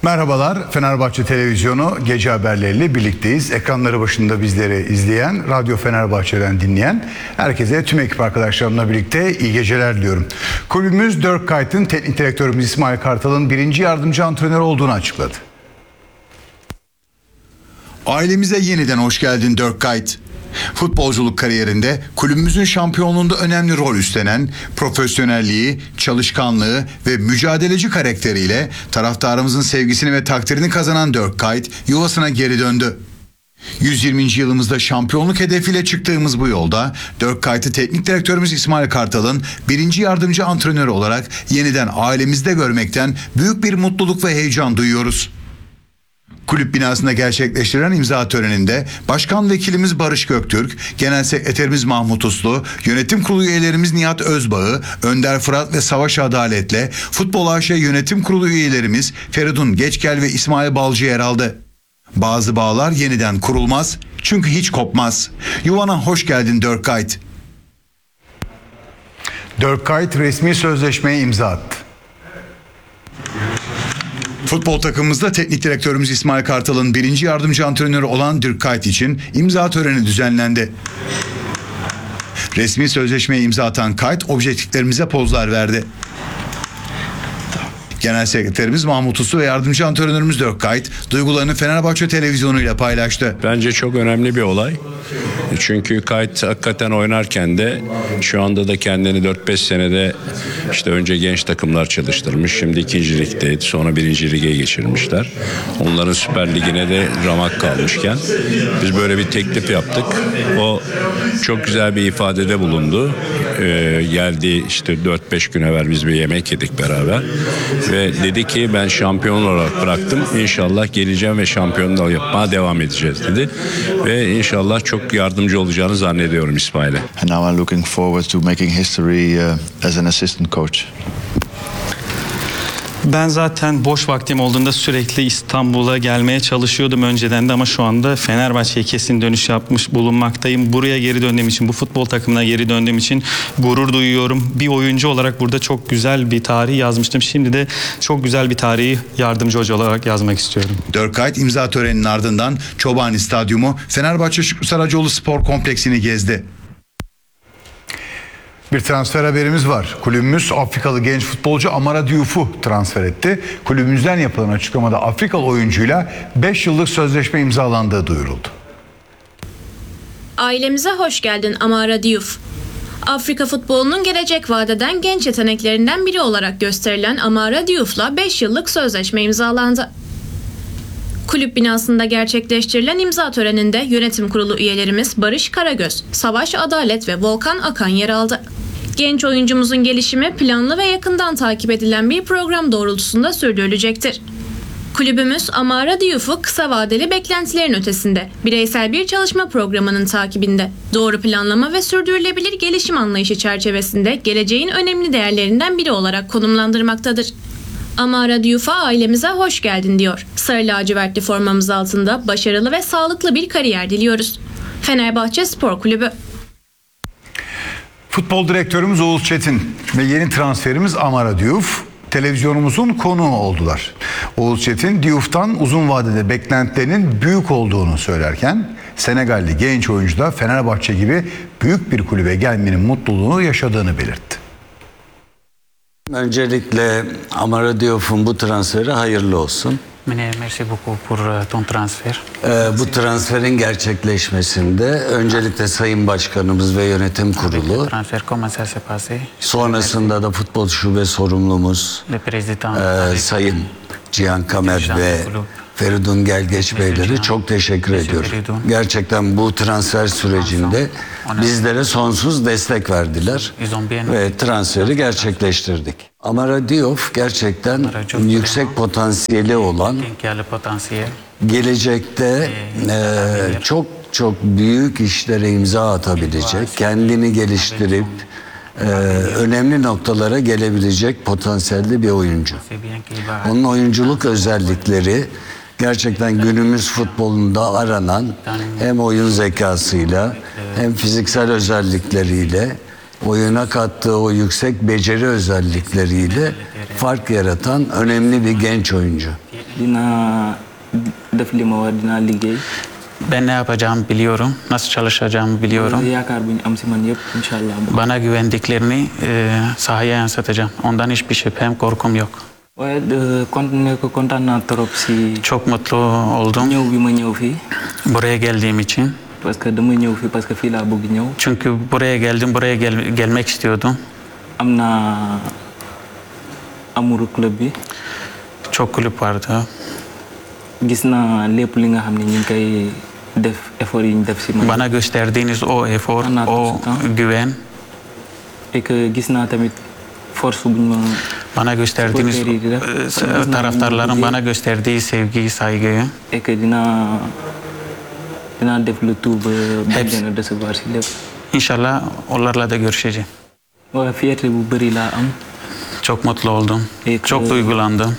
Merhabalar, Fenerbahçe Televizyonu gece haberleriyle birlikteyiz. Ekranları başında bizleri izleyen, Radyo Fenerbahçe'den dinleyen herkese, tüm ekip arkadaşlarımla birlikte iyi geceler diliyorum. Kulübümüz Dirk Kuyt'ın teknik direktörümüz İsmail Kartal'ın 1. yardımcı antrenör olduğunu açıkladı. Ailemize yeniden hoş geldin Dirk Kuyt. Futbolculuk kariyerinde kulübümüzün şampiyonluğunda önemli rol üstlenen, profesyonelliği, çalışkanlığı ve mücadeleci karakteriyle taraftarımızın sevgisini ve takdirini kazanan Dirk Kuyt yuvasına geri döndü. 120. yılımızda şampiyonluk hedefiyle çıktığımız bu yolda Dirk Kuyt'ı teknik direktörümüz İsmail Kartal'ın 1. yardımcı antrenörü olarak yeniden ailemizde görmekten büyük bir mutluluk ve heyecan duyuyoruz. Kulüp binasında gerçekleştirilen imza töreninde Başkan Vekilimiz Barış Göktürk, Genel Sekreterimiz Mahmut Uslu, Yönetim Kurulu üyelerimiz Nihat Özbağ'ı, Önder Fırat ve Savaş Adalet'le Futbol AŞ Yönetim Kurulu üyelerimiz Feridun Geçgel ve İsmail Balcı yer aldı. Bazı bağlar yeniden kurulmaz çünkü hiç kopmaz. Yuvana hoş geldin Dirk Kuyt. Dirk Kuyt resmi sözleşmeye imza attı. Futbol takımımızda teknik direktörümüz İsmail Kartal'ın 1. yardımcı antrenörü olan Dirk Kuyt için imza töreni düzenlendi. Resmi sözleşmeye imza atan Kuyt objektiflerimize pozlar verdi. Genel Sekreterimiz Mahmut Uslu ve yardımcı antrenörümüz Dirk Kuyt duygularını Fenerbahçe Televizyonu'yla paylaştı. Bence çok önemli bir olay. Çünkü Kuyt hakikaten oynarken de şu anda da kendini 4-5 senede işte önce genç takımlar çalıştırmış. Şimdi 2. ligdeydi. Sonra 1. lige geçirmişler. Onların Süper Ligine de ramak kalmışken biz böyle bir teklif yaptık. O çok güzel bir ifadede bulundu. Geldi işte 4-5 gün evvel biz bir yemek yedik beraber. Ve dedi ki ben şampiyon olarak bıraktım. İnşallah geleceğim ve şampiyonluğu yapmaya devam edeceğiz dedi. Ve inşallah çok yardımcı olacağını zannediyorum İsmail'e. And now I'm looking forward to making history as an assistant coach. Ben zaten boş vaktim olduğunda sürekli İstanbul'a gelmeye çalışıyordum önceden de ama şu anda Fenerbahçe'ye kesin dönüş yapmış bulunmaktayım. Buraya geri döndüğüm için, bu futbol takımına geri döndüğüm için gurur duyuyorum. Bir oyuncu olarak burada çok güzel bir tarih yazmıştım. Şimdi de çok güzel bir tarihi yardımcı hoca olarak yazmak istiyorum. Dirk Kuyt imza töreninin ardından Çobani Stadyumu, Fenerbahçe Şükrü Saracoğlu Spor Kompleksini gezdi. Bir transfer haberimiz var. Kulübümüz Afrikalı genç futbolcu Amara Diouf'u transfer etti. Kulübümüzden yapılan açıklamada Afrikalı oyuncuyla 5 yıllık sözleşme imzalandığı duyuruldu. Ailemize hoş geldin Amara Diouf. Afrika futbolunun gelecek vadeden genç yeteneklerinden biri olarak gösterilen Amara Diouf'la 5 yıllık sözleşme imzalandı. Kulüp binasında gerçekleştirilen imza töreninde yönetim kurulu üyelerimiz Barış Karagöz, Savaş Adalet ve Volkan Akan yer aldı. Genç oyuncumuzun gelişimi planlı ve yakından takip edilen bir program doğrultusunda sürdürülecektir. Kulübümüz Amara Diouf'u kısa vadeli beklentilerin ötesinde, bireysel bir çalışma programının takibinde, doğru planlama ve sürdürülebilir gelişim anlayışı çerçevesinde geleceğin önemli değerlerinden biri olarak konumlandırmaktadır. Amara Diouf'a ailemize hoş geldin diyor. Sarı lacivertli formamız altında başarılı ve sağlıklı bir kariyer diliyoruz. Fenerbahçe Spor Kulübü. Futbol direktörümüz Oğuz Çetin ve yeni transferimiz Amara Diouf televizyonumuzun konuğu oldular. Oğuz Çetin, Diouf'tan uzun vadede beklentilerinin büyük olduğunu söylerken Senegalli genç oyuncu da Fenerbahçe gibi büyük bir kulübe gelmenin mutluluğunu yaşadığını belirtti. Öncelikle Amara Diouf'un bu transferi hayırlı olsun. Merci beaucoup pour ton transfer. Bu transferin gerçekleşmesinde öncelikle Sayın Başkanımız ve Yönetim Kurulu, sonrasında da futbol şube sorumlumuz Sayın Cihan Kamer ve Feridun Gelgeç Beyleri çok teşekkür ediyorum. Gerçekten bu transfer sürecinde bizlere sonsuz destek verdiler ve transferi gerçekleştirdik. Amara Diouf gerçekten yüksek potansiyeli olan, gelecekte çok büyük işlere imza atabilecek, kendini geliştirip önemli noktalara gelebilecek potansiyelli bir oyuncu. Onun oyunculuk özellikleri gerçekten günümüz futbolunda aranan hem oyun zekasıyla hem fiziksel özellikleriyle, oyuna kattığı o yüksek beceri özellikleriyle fark yaratan önemli bir genç oyuncu. dinaa def li ma war dinaa liggéey. Ben ne yapacağımı biliyorum, nasıl çalışacağımı biliyorum. Yaakaar bu ñu am si man yëpp inşallah. Bana güvendiklerini sahaya yansıtacağım. Ondan hiçbir şüphem, korkum yok. waaye kontaan naa trop si. Çok mutlu oldum ñëw bi ma ñëw fii. buraya geldiğim için. parce que dama ñëw fii parce que fii laa bëgg ñëw. Çünkü buraya geldim, buraya gelmek istiyordum. am naa amouru club bi. Çok kulüp vardı. Gis naa lépp li nga xam ne ñu ngi koy def effort yi ñu def si man. Bana gösterdiğiniz o efor, o güven, et que gis naa tamit force bu ñu ma. bana gösterdiğiniz taraftarların bana gösterdiği sevgiyi, saygıyı. et que dinaa def le tout ba leen a recevoir si lépp. İnşallah onlarla da görüşeceğim. waaye fierté bu bëri laa am. Çok mutlu oldum. Çok duygulandım.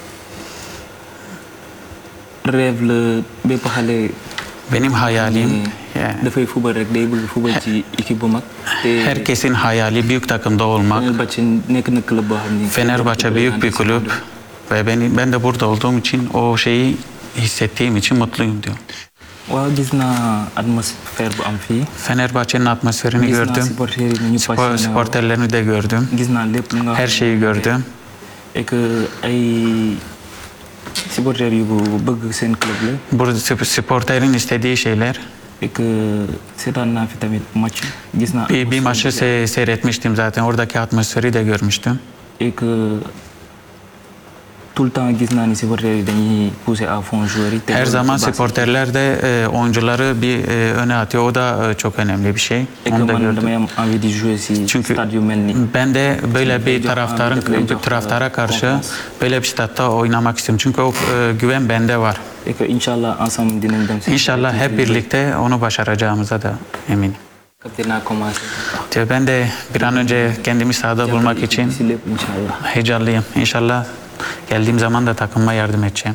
rêve la bépp xale. Benim hayalim dafay fubal rek day bëgg fubal ci équipe bu mag. herkesin hayali büyük takımda olmak. Fenerbahçe nekk na club boo xam ni. Fenerbahçe büyük bir kulüp ve ben de burada olduğum için o şeyi hissettiğim için mutluyum diyor. waaw gis naa atmosfère bu am fii. Fenerbahçe'nin atmosferini gördüm. Sporterlerini de gördüm. gis naa lépp lu nga. Her şeyi gördüm. et que ay supporters yu bëgg seen club la. Burada sporterin istediği şeyler. et que seetaan naa fi tamit match. gis naa Bir maçı seyretmiştim zaten. Oradaki atmosferi de görmüştüm. et que tout le temps gis naa ni supporters yi dañuy pousser à fond joueurs yi. Her zaman sporterler de oyuncuları bir öne atıyor. O da çok önemli bir şey. et que Onu da man damay gördüm. am envie de jouer si Çünkü stade yu mel nii. ben de böyle bir taraftara karşı böyle bir statta oynamak istiyorum. Çünkü o güven bende var. et que inşallah ensemble dinañ dem si. İnşallah hep birlikte onu başaracağımıza da eminim. kapten naa commencé. Diyor, ben de bir an önce kendimi sahada bulmak için si lépp inşallah. heyecanlıyım. İnşallah geldiğim zaman da takımıma yardım edeceğim.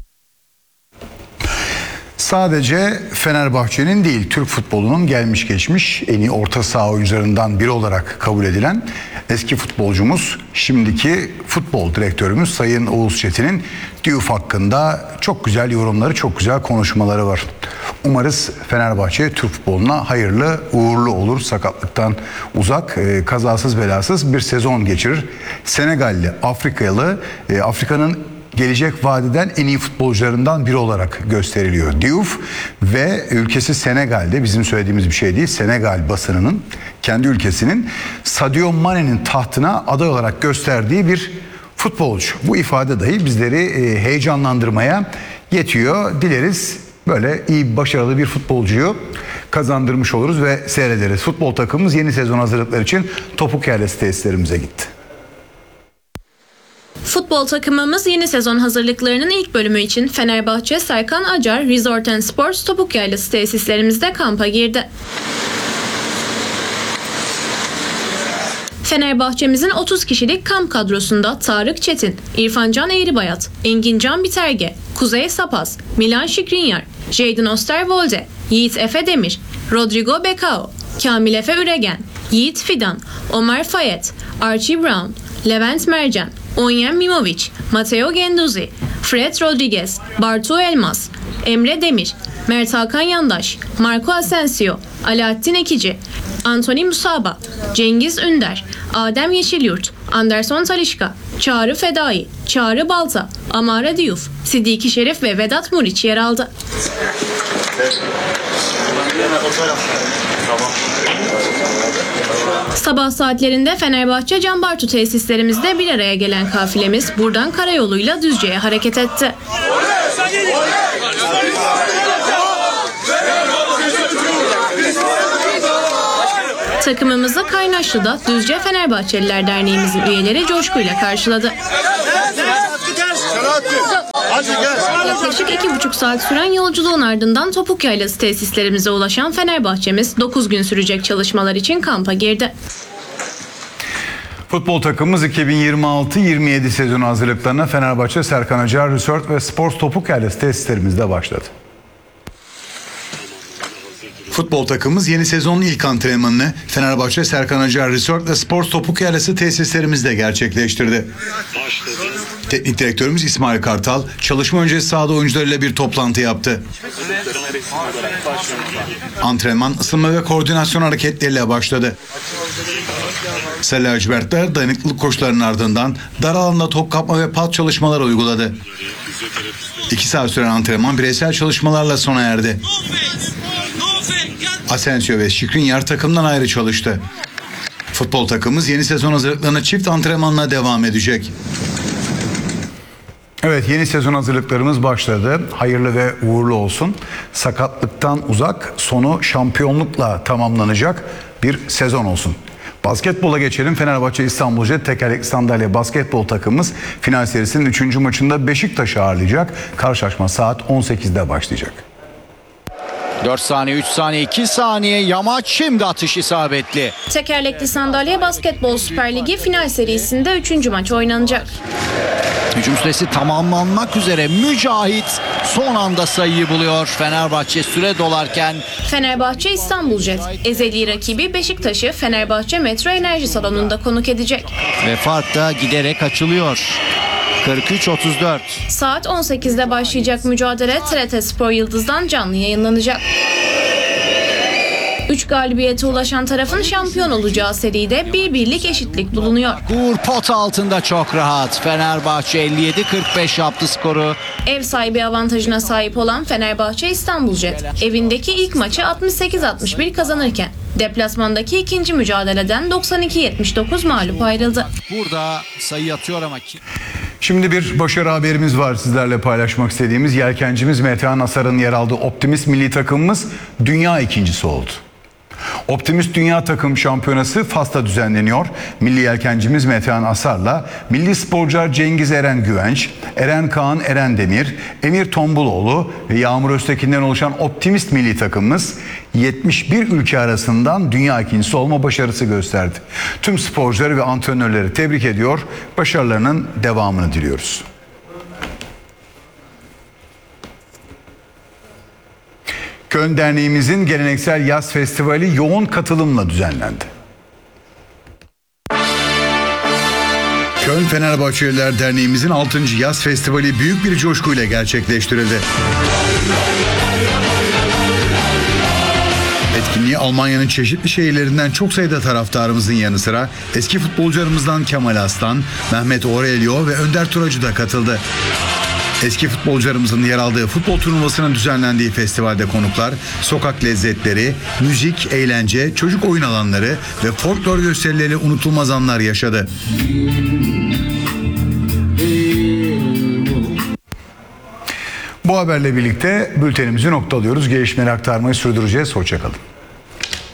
Sadece Fenerbahçe'nin değil, Türk futbolunun gelmiş geçmiş en iyi orta saha oyuncularından biri olarak kabul edilen eski futbolcumuz, şimdiki futbol direktörümüz Sayın Oğuz Çetin'in Diouf hakkında çok güzel yorumları, çok güzel konuşmaları var. Umarız Fenerbahçe Türk futboluna hayırlı, uğurlu olur. Sakatlıktan uzak, kazasız belasız bir sezon geçirir. Senegalli, Afrikalı, Afrika'nın gelecek vadeden en iyi futbolcularından biri olarak gösteriliyor Diouf ve ülkesi Senegal'de, bizim söylediğimiz bir şey değil, Senegal basınının kendi ülkesinin Sadio Mane'nin tahtına aday olarak gösterdiği bir futbolcu. Bu ifade dahi bizleri heyecanlandırmaya yetiyor. Dileriz böyle iyi, başarılı bir futbolcuyu kazandırmış oluruz ve seyrederiz. Futbol takımımız yeni sezon hazırlıkları için Topuk Yerlisi tesislerimize gitti. Futbol takımımız yeni sezon hazırlıklarının ilk bölümü için Fenerbahçe Serkan Acar Resort & Sports Topuk Yaylası tesislerimizde kampa girdi. Fenerbahçemizin 30 kişilik kamp kadrosunda Tarık Çetin, İrfancan Eğribayat, Engincan Biterge, Kuzey Sapaz, Milan Skriniar, Jadon Osterwolde, Yiğit Efe Demir, Rodrigo Becao, Kamil Efe Üregen, Yiğit Fidan, Omar Fayet, Archie Brown, Levent Mercan, Onyem Mimovic, Matteo Genduzi, Fred Rodriguez, Bartu Elmas, Emre Demir, Mert Hakan Yandaş, Marco Asensio, Alaaddin Ekici, Anthony Musaba, Cengiz Ünder, Adem Yeşilyurt, Anderson Talişka, Çağrı Fedai, Çağrı Balta, Amara Diouf, Sidiki Şerif ve Vedat Muriç yer aldı. Sabah saatlerinde Fenerbahçe Canbartu tesislerimizde bir araya gelen kafilemiz buradan karayoluyla Düzce'ye hareket etti. Takımımızı Kaynaşlı'da Düzce Fenerbahçeliler Derneğimizin üyeleri coşkuyla karşıladı. Yaklaşık 2,5 saat süren yolculuğun ardından Topuk Yaylası tesislerimize ulaşan Fenerbahçemiz 9 gün sürecek çalışmalar için kampa girdi. Futbol takımımız 2026-27 sezonu hazırlıklarına Fenerbahçe Serkan Acar Resort ve Sports Topuk Yaylası tesislerimizde başladı. Futbol takımımız yeni sezonun ilk antrenmanını Fenerbahçe Serkan Acar Resort ve Sports Topuk Yaylası tesislerimizde gerçekleştirdi. Teknik direktörümüz İsmail Kartal çalışma öncesi sahada oyuncularıyla bir toplantı yaptı. Antrenman, ısınma ve koordinasyon hareketleriyle başladı. Sarı lacivertler dayanıklılık koşularının ardından dar alanda top kapma ve pas çalışmaları uyguladı. 2 saat süren antrenman bireysel çalışmalarla sona erdi. Asensio ve Skriniar takımdan ayrı çalıştı. Futbol takımımız yeni sezon hazırlıklarına çift antrenmanla devam edecek. Evet, yeni sezon hazırlıklarımız başladı. Hayırlı ve uğurlu olsun. Sakatlıktan uzak, sonu şampiyonlukla tamamlanacak bir sezon olsun. Basketbola geçelim. Fenerbahçe İstanbul Jet tekerlekli sandalye basketbol takımımız final serisinin 3. maçında Beşiktaş'ı ağırlayacak. Karşılaşma saat 18'de başlayacak. 4 saniye, 3 saniye, 2 saniye. Yamaç şimdi atış isabetli. Tekerlekli sandalye basketbol Süper Ligi final serisinde 3. maç oynanacak. Hücum süresi tamamlanmak üzere. Mücahit son anda sayıyı buluyor. Fenerbahçe süre dolarken. Fenerbahçe İstanbul Jet ezeli rakibi Beşiktaş'ı Fenerbahçe Metro Enerji Salonu'nda konuk edecek. Ve fark da giderek açılıyor. 43-34. Saat 18'de başlayacak mücadele TRT Spor Yıldız'dan canlı yayınlanacak. 3 galibiyete ulaşan tarafın şampiyon olacağı seride bir birlik eşitlik bulunuyor. Uğur pot altında çok rahat. Fenerbahçe 57-45 yaptı skoru. Ev sahibi avantajına sahip olan Fenerbahçe İstanbul Jet evindeki ilk maçı 68-61 kazanırken deplasmandaki ikinci mücadeleden 92-79 mağlup ayrıldı. Burada sayı atıyor ama kim? Şimdi bir başarı haberimiz var sizlerle paylaşmak istediğimiz. Yelkencimiz Metehan Asar'ın yer aldığı Optimist milli takımımız dünya ikincisi oldu. Optimist Dünya Takım Şampiyonası Fas'ta düzenleniyor. Milli yelkencimiz Metehan Asar'la milli sporcular Cengiz Eren Güvenç, Eren Kaan Eren Demir, Emir Tombuloğlu ve Yağmur Öztekin'den oluşan Optimist milli takımımız 71 ülke arasından dünya ikincisi olma başarısı gösterdi. Tüm sporcuları ve antrenörleri tebrik ediyor, başarılarının devamını diliyoruz. Köln Derneğimizin geleneksel yaz festivali yoğun katılımla düzenlendi. Köln Fenerbahçeliler Derneğimizin 6. yaz festivali büyük bir coşkuyla gerçekleştirildi. Etkinliği Almanya'nın çeşitli şehirlerinden çok sayıda taraftarımızın yanı sıra eski futbolcularımızdan Kemal Aslan, Mehmet Aurelio ve Önder Turacı da katıldı. Eski futbolcularımızın yer aldığı futbol turnuvasının düzenlendiği festivalde konuklar, sokak lezzetleri, müzik, eğlence, çocuk oyun alanları ve folklor gösterileriyle unutulmaz anlar yaşadı. Bu haberle birlikte bültenimizi noktalıyoruz. Gelişmeleri aktarmayı sürdüreceğiz. Hoşça kalın.